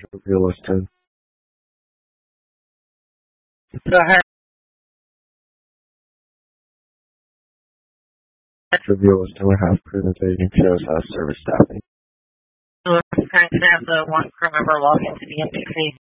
Trivial is 10. Go ahead. Trivial is 2.5 crew that they shows service staffing. So it's kind of have the one crew member log into the NPC.